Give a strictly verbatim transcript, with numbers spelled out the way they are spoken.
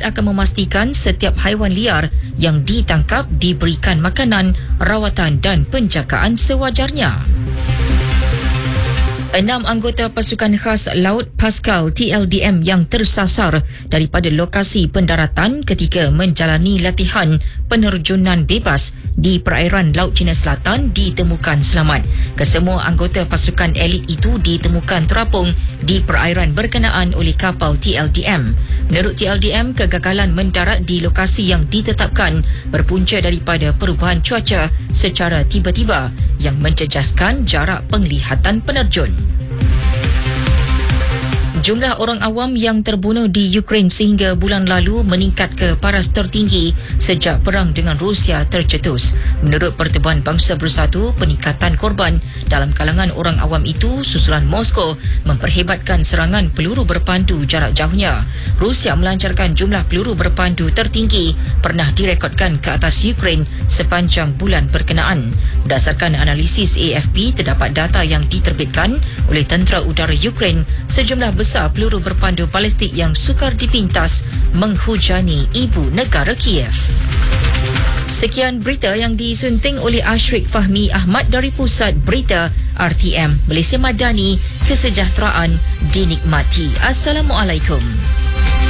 akan memastikan setiap haiwan liar yang ditangkap diberikan makanan, rawatan dan penjagaan sewajarnya. Enam anggota pasukan khas Laut Pascal T L D M yang tersasar daripada lokasi pendaratan ketika menjalani latihan penerjunan bebas di perairan Laut China Selatan ditemukan selamat. Kesemua anggota pasukan elit itu ditemukan terapung di perairan berkenaan oleh kapal T L D M. Menurut T L D M, kegagalan mendarat di lokasi yang ditetapkan berpunca daripada perubahan cuaca secara tiba-tiba yang mencejaskan jarak penglihatan penerjun. Jumlah orang awam yang terbunuh di Ukraine sehingga bulan lalu meningkat ke paras tertinggi sejak perang dengan Rusia tercetus. Menurut Pertubuhan Bangsa Bersatu, peningkatan korban dalam kalangan orang awam itu susulan Moskow memperhebatkan serangan peluru berpandu jarak jauhnya. Rusia melancarkan jumlah peluru berpandu tertinggi pernah direkodkan ke atas Ukraine sepanjang bulan berkenaan. Berdasarkan analisis A F P, terdapat data yang diterbitkan oleh Tentera Udara Ukraine, sejumlah besar peluru berpandu balistik yang sukar dipintas menghujani ibu negara Kiev. Sekian berita yang disunting oleh Ashrik Fahmi Ahmad dari Pusat Berita R T M Malaysia Madani. Kesejahteraan dinikmati. Assalamualaikum.